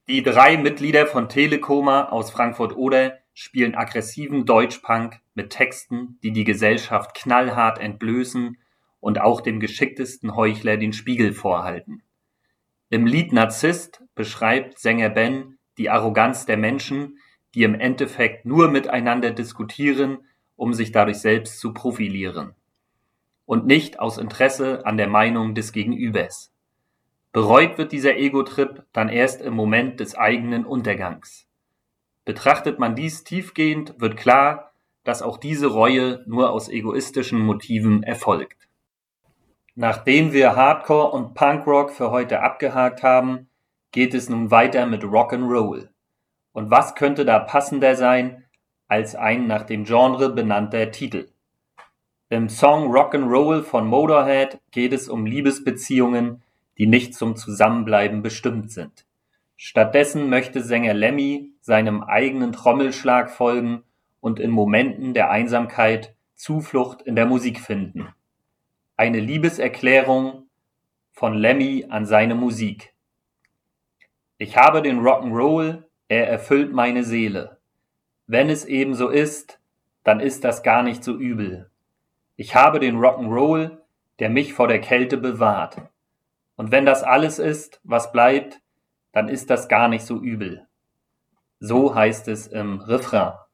Die 3 Mitglieder von Telekoma aus Frankfurt-Oder spielen aggressiven Deutschpunk mit Texten, die die Gesellschaft knallhart entblößen und auch dem geschicktesten Heuchler den Spiegel vorhalten. Im Lied Narzisst beschreibt Sänger Ben die Arroganz der Menschen, die im Endeffekt nur miteinander diskutieren, um sich dadurch selbst zu profilieren. Und nicht aus Interesse an der Meinung des Gegenübers. Bereut wird dieser Ego-Trip dann erst im Moment des eigenen Untergangs. Betrachtet man dies tiefgehend, wird klar, dass auch diese Reue nur aus egoistischen Motiven erfolgt. Nachdem wir Hardcore und Punkrock für heute abgehakt haben, geht es nun weiter mit Rock'n'Roll. Und was könnte da passender sein als ein nach dem Genre benannter Titel? Im Song Rock'n'Roll von Motorhead geht es um Liebesbeziehungen, die nicht zum Zusammenbleiben bestimmt sind. Stattdessen möchte Sänger Lemmy seinem eigenen Trommelschlag folgen und in Momenten der Einsamkeit Zuflucht in der Musik finden. Eine Liebeserklärung von Lemmy an seine Musik. Ich habe den Rock'n'Roll, er erfüllt meine Seele. Wenn es eben so ist, dann ist das gar nicht so übel. Ich habe den Rock'n'Roll, der mich vor der Kälte bewahrt. Und wenn das alles ist, was bleibt, dann ist das gar nicht so übel. So heißt es im Refrain.